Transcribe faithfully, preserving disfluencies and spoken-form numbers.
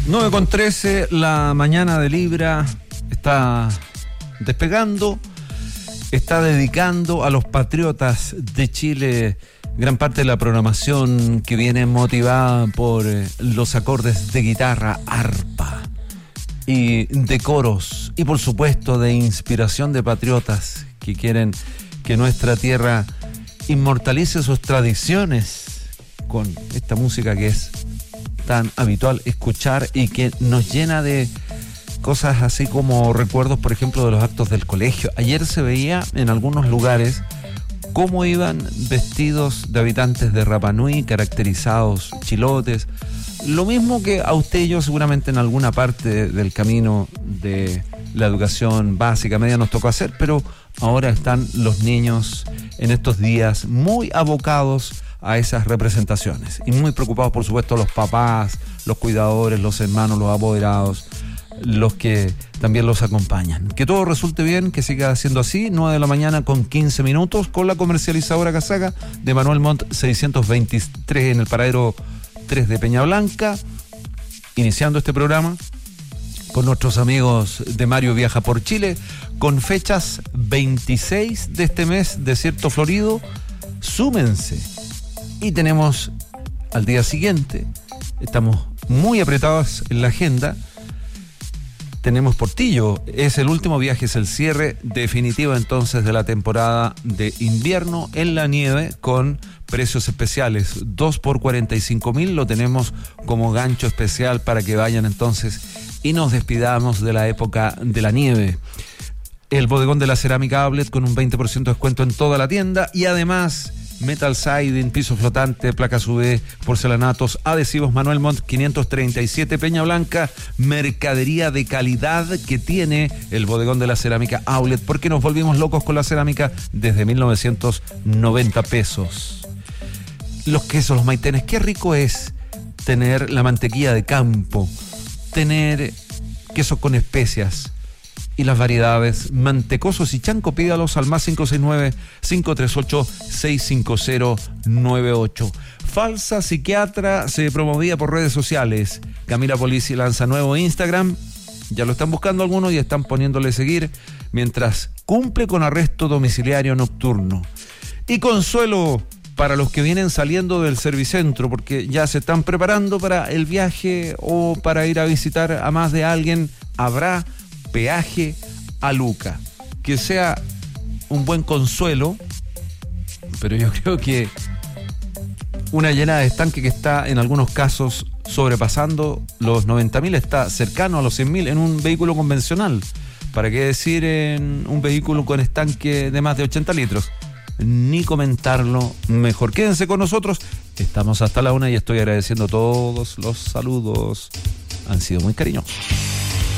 nueve con trece, la mañana de Libra está despegando, está dedicando a los patriotas de Chile gran parte de la programación que viene motivada por eh, los acordes de guitarra, arpa y de coros y por supuesto de inspiración de patriotas que quieren que nuestra tierra inmortalice sus tradiciones con esta música que es tan habitual escuchar y que nos llena de cosas así como recuerdos, por ejemplo, de los actos del colegio. Ayer se veía en algunos lugares cómo iban vestidos de habitantes de Rapa Nui, caracterizados chilotes. Lo mismo que a usted y yo seguramente en alguna parte del camino de la educación básica, media nos tocó hacer, pero ahora están los niños en estos días muy abocados a esas representaciones y muy preocupados, por supuesto, los papás, los cuidadores, los hermanos, los apoderados, los que también los acompañan. Que todo resulte bien, que siga siendo así. Nueve de la mañana con quince minutos con la comercializadora Casaca de Manuel Montt seiscientos veintitrés en el paradero tres de Peña Blanca, iniciando este programa con nuestros amigos de Mario Viaja por Chile, con fechas veintiséis de este mes, Desierto Florido. Súmense. Y tenemos al día siguiente, estamos muy apretados en la agenda, tenemos Portillo, es el último viaje, es el cierre definitivo entonces de la temporada de invierno en la nieve con precios especiales, dos por cuarenta y cinco mil, lo tenemos como gancho especial para que vayan entonces y nos despidamos de la época de la nieve. El bodegón de la cerámica Outlet con un veinte por ciento de descuento en toda la tienda y además metal siding, piso flotante, placas U V, porcelanatos, adhesivos Manuel Montt quinientos treinta y siete Peña Blanca, mercadería de calidad que tiene el bodegón de la cerámica Outlet, porque nos volvimos locos con la cerámica desde mil novecientos noventa pesos. Los quesos, los maitenes, qué rico es tener la mantequilla de campo, tener queso con especias y las variedades mantecosos y chanco. Pídalos al más cinco seis nueve, cinco tres ocho, seis cinco cero nueve ocho. Falsa psiquiatra se promovía por redes sociales. Camila Polisi lanza nuevo Instagram, ya lo están buscando algunos y están poniéndole seguir, mientras cumple con arresto domiciliario nocturno. Y consuelo para los que vienen saliendo del Servicentro, porque ya se están preparando para el viaje o para ir a visitar a más de alguien. Habrá peaje a Luca, que sea un buen consuelo, pero yo creo que una llenada de estanque que está en algunos casos sobrepasando los noventa mil, está cercano a los cien mil en un vehículo convencional. ¿Para qué decir en un vehículo con estanque de más de ochenta litros? Ni comentarlo mejor. Quédense con nosotros, estamos hasta la una y estoy agradeciendo todos los saludos, han sido muy cariñosos.